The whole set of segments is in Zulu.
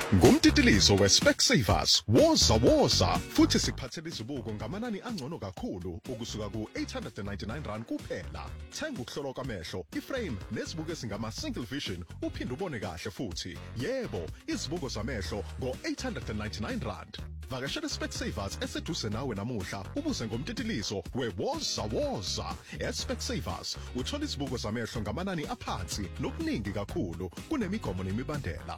Ngumtitiliso we-Specsavers woza futhi sikuphathela izibuko ngamanani angcono kakhulu ukusuka ku-R899 kuphela. Thenga ukuhlolwa kwamehlo, iframe nezibuko esingama-single vision uphinde ubone kahle futhi. Yebo, izibuko zamehlo ngo-R899. Vakashela Specsavers eseduze nawe namuhla ubuze ngomtitiliso wewoza. E-Specsavers uthola izibuko zamehlo ngamanani aphansi nokuningi kakhulu kunemigomo nemibandela.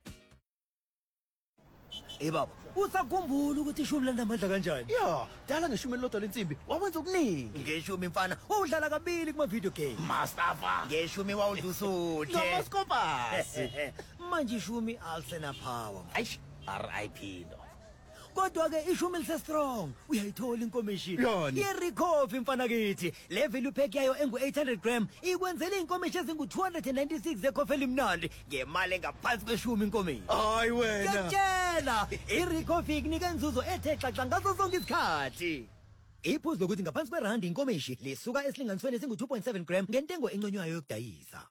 Baba, usakhumbula ukuthi ishumi lanamandla kanjani? Ya, dala ngeshumi elilodwa lensimbi wawenza okuningi. Ngeshumi mfana, wawudlala kabili kuma video game. Mustafa, Ngeshumi wawudlusuthe. Nomascopas. Manje ishumi alisena power. Aish, RIP no. Kodwa ke ishumi lise strong. Uyayithola inkomishini. Yani. Ye-recovery mfana kithi. Le value pack yayo engu-800 gram ikwenzela inkomishi ezingu-296 zekhofi elimnandi ngemali engaphansi kweshumi inkomishi. Hayi wena. Ngiyakutshela, i-recovery ikunika inzuzo ethe xaxa ngaso sonke isikhathi. Iphuzu lokuthi ngaphansi kwerandi inkomishi lisuka esilinganisweni esingu-2.7 gram ngentengo enconywayo yokudayisa.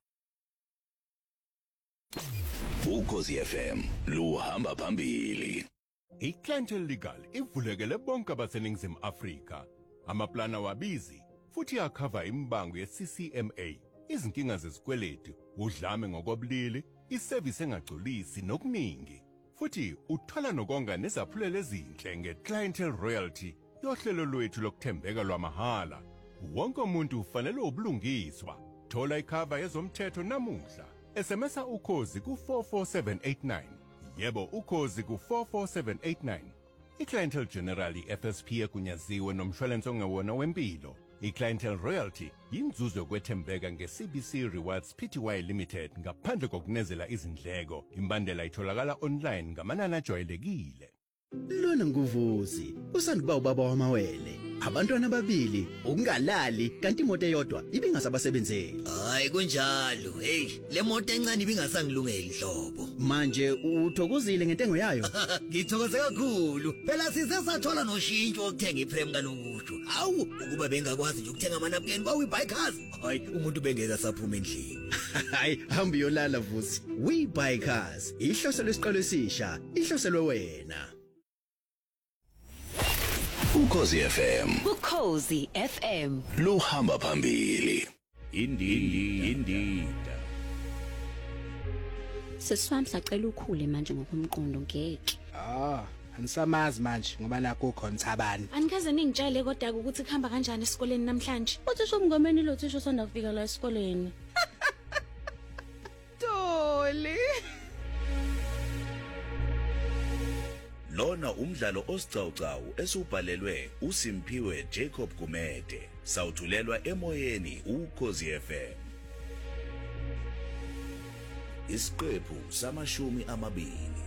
Ukhozi FM luhamba phambili. iClientele Legal ivulekele bonke abaseningizimu Afrika. Amaplana wabizi futhi akhava imbango ye-CCMA, izinkinga zezikweletu, udlame ngokobulili, iservice engagculisi nokuningi. Futhi uthola nokonga nezaphulelo ezinhle ngeClientele Royalty, yohlelo lwethu lokuthembeka lwamahala. Wonke umuntu ufanele ubulungiswa. Thola ikhava yezomthetho namuhla. SMSa ukhozi ku44789. Yebo ukhozi ku44789. iClientele General FSP egunyaziwe nomshwalense ongewona wempilo. iClientele Royalty yinzuzo yokwethembeka ngeCBC Rewards Pty Limited ngaphandle kokunezela izindleko. Imbandela itholakala online ngamanani ajwayelekile. Lona nguvuzi usanduba ubaba wamawele abantwana ababili ukungalali kanti imoto eyodwa ibingasabasebenzeli. Hayi kunjalo. Hey, le moto encane ibingasangilungeli hlobo. Manje uthokozile ngentengo yayo? Ngithokoze kakhulu. Phela sisesathola noshintsho ukuthenga iprem kalokusho. Awu ukuba bengakwazi nje ukuthenga amanapukeni kwaWeBuycars. Hayi umuntu bengeka saphuma endlini. Hayi hamba uyolala vuzi. WeBuycars ihlose lesiqalo esisha, ihloselwe wena. Ukhozi FM Ukhozi FM luhamba phambili. Indida. Sesifam sacela ukhule manje ngokumqondo ngeke. Anisamazi manje ngoba nakho khona Thabani. Anikaze ningitshele kodwa ukuthi kuhamba kanjani esikoleni namhlanje. Uthisha umngomeni lo thisha usanda kufika la esikoleni. Toli. Lona umdlalo osiqhawqhawo esubhalelwe uSimphiwe Jacob Gumede, sawuthulelwa emoyeni Ukhozi FM. Isiqephu samashumi amabili.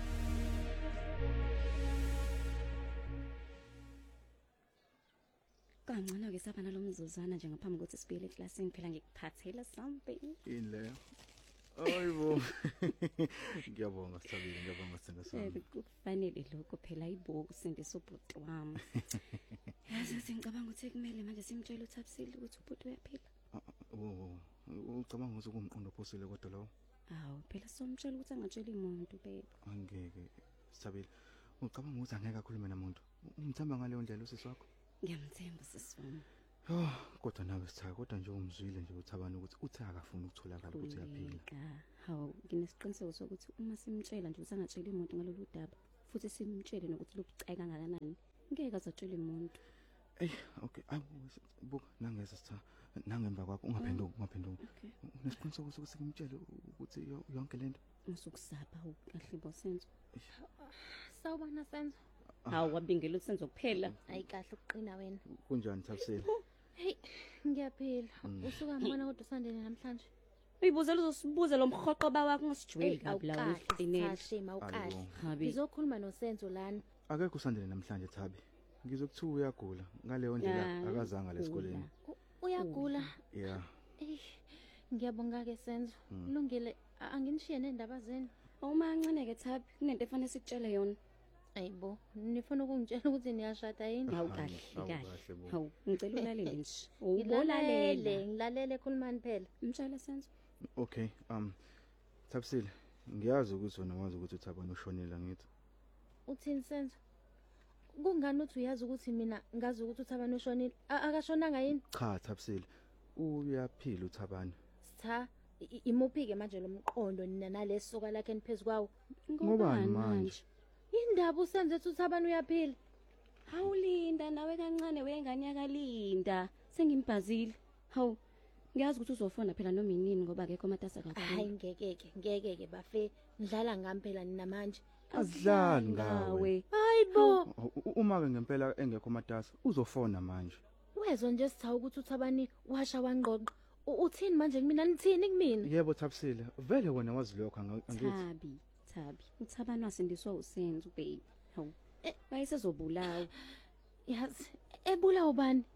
Kancane ke saba nalomzuzwana nje ngaphambi kokuthi sibuyele eclassini phela ngikuphathela something. Ini leyo? Ayibo. Ngiyabonga Sithabile, ngiyabonga sithando sami. Kufanele lokho phela ibuku sindisa ubhuti wami. Yazi ngicabanga ukuthi kumele manje simtshele uThabisile ukuthi ubhuti uyaphila. Ucabanga ukuthi kumqondo ophosile kodwa lawo? Awu phela somtshela ukuthi angatshela umuntu bebe. Angeke Sithabile. Ucabanga ukuthi angeke akhulume namuntu. Umthemba ngaleyo ndlela usisi wakho? Ngiyamthemba sisi wami. Kodwa nawe Sithaka kodwa nje umzwile nje uThabani ukuthi uthi akafuni ukutholakala ukuthi uyaphila. Hawu nginesiqiniseko sokuthi uma simtshela nje ukuthi angatsheli umuntu ngalolu daba futhi simtshele nokuthi lokuceka kangakanani ngeke azatshela umuntu. Okay, buka nangeza Sithaka nangemva kwakho ungaphenduki. Unesiqiniseko sokuthi ngimtshele ukuthi yonke lento usukusapha kahle bosenzo. Sawubona Senzo. Hawu wabingela usenzo kuphela. Hayi kahle ukuqina wena. Kunjani Thabisile? Hey, ngiyaphila. Usuka ngibona kodwa usandene namhlanje. Uyibuzela uzosibuza lo mhoqo bawakho ngasijwayeli kabi la uqinile. Shema ukahle. Ngizokhuluma noSenzo lana. Akekho usandene namhlanje Thabi. Ngizokuthiwa uyagula ngaleyo ndlela akazanga lesikoleni. Uyagula? Yeah. Ngiyabonga ke Senzo. Kulungile anginishiye nendaba zenu. Uma ncane ke Thabi kunento efanele sikutshele yona. Ayibo, nifuna ukungitshela ukuthi niyashada yini? Hawu kahle. Hawu, ngicela ulalele nje. Ubolalele, ngilalele khulumani phela. Mtshela Senzo. Okay, Thabisile, Ngiyazi ukuthi wena wazi ukuthi uThabani ushonile ngithi. Uthini senzo? Kungani uthi uyazi ukuthi mina ngazi ukuthi uThabani ushonile? Akashonanga yini? Cha Thabisile. Uyaphila uThabani. Cha, imuphi-ke manje lomqondo nina nalesoka lakhe niphezulu kwawo? Ngobani manje? Indaba usenze ukuthi uThabani uyaphila. Hawulinda nawe kancane wengane yakalinda. Sengimbhazile. Hawu, ngiyazi ukuthi uzofona phela noma inini ngoba akekho matasa kakhulu. Hayi ngeke bafe ngidlala ngami phela nina manje. Asidlali ngawe. Hayibo. Uma ke ngempela engekho matasa uzofona manje. Wezwa nje sithawu ukuthi uThabani washa wangqoqo. Uthini manje kumina nithini kumina? Yebo Thabisile, vele wena wazi lokho angithi. Thabi. uThabani wasindiswa usenzo baby. Hawu. Bayisezobulawa. Yazi, ebulawa bani?